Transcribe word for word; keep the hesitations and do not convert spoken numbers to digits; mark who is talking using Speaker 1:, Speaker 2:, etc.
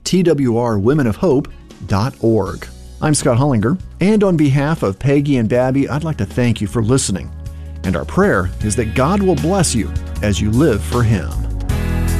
Speaker 1: t w r women of hope dot org. I'm Scott Hollinger, and on behalf of Peggy and Babby, I'd like to thank you for listening. And our prayer is that God will bless you as you live for Him.